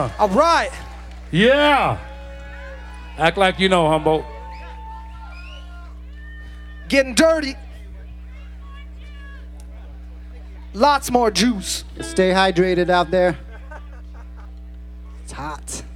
All right. Yeah. Act like you know, Humboldt. Getting dirty. Lots more juice. Stay hydrated out there. It's hot.